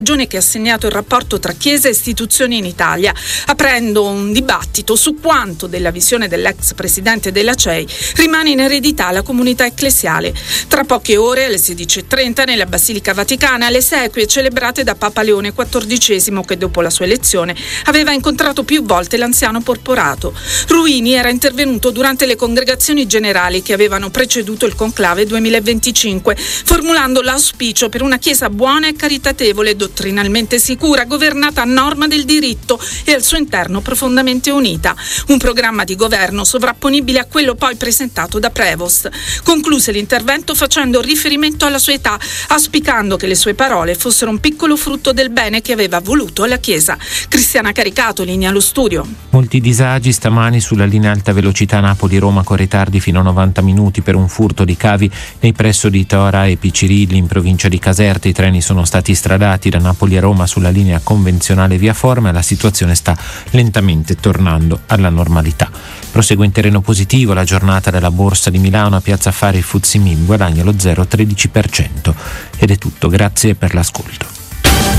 che ha segnato il rapporto tra Chiesa e istituzioni in Italia, aprendo un dibattito su quanto della visione dell'ex presidente della CEI rimane in eredità alla comunità ecclesiale. Tra poche ore, alle 16:30, nella Basilica Vaticana, le esequie celebrate da Papa Leone XIV, che dopo la sua elezione aveva incontrato più volte l'anziano porporato. Ruini era intervenuto durante le congregazioni generali che avevano preceduto il conclave 2025, formulando l'auspicio per una Chiesa buona e caritatevole, dottrinalmente sicura, governata a norma del diritto e al suo interno profondamente unita. Un programma di governo sovrapponibile a quello poi presentato da Prevost. Concluse l'intervento facendo riferimento alla sua età, auspicando che le sue parole fossero un piccolo frutto del bene che aveva voluto alla Chiesa. Cristiana Caricato, linea allo studio. Molti disagi stamani sulla linea alta velocità Napoli-Roma con ritardi fino a 90 minuti per un furto di cavi nei pressi di Tora e Picirilli in provincia di Caserta. I treni sono stati stradati da Napoli a Roma sulla linea convenzionale via Forma e la situazione sta lentamente tornando alla normalità. Prosegue in terreno positivo la giornata della Borsa di Milano, a Piazza Affari il FTSE MIB guadagna lo 0,13%. Ed è tutto, grazie per l'ascolto.